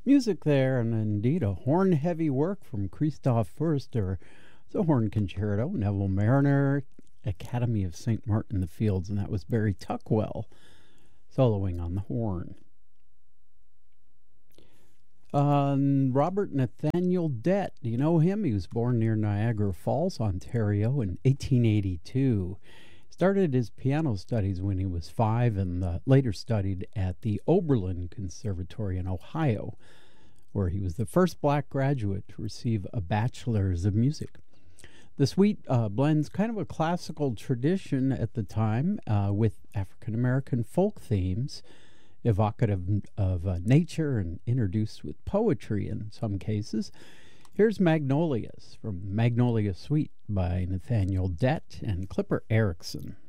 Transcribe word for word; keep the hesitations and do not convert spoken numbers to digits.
Music there, and indeed a horn-heavy work from Christoph Förster. It's a horn concerto, Neville Mariner, Academy of Saint Martin in the Fields, and that was Barry Tuckwell soloing on the horn. Um, Robert Nathaniel Dett, do you know him? He was born near Niagara Falls, Ontario in eighteen eighty-two. Started his piano studies when he was five and uh, later studied at the Oberlin Conservatory in Ohio, where he was the first black graduate to receive a bachelor's of music. The suite uh, blends kind of a classical tradition at the time uh, with African-American folk themes, evocative of uh, nature and introduced with poetry in some cases. Here's Magnolias from Magnolia Suite by Nathaniel Dett and Clipper Erickson.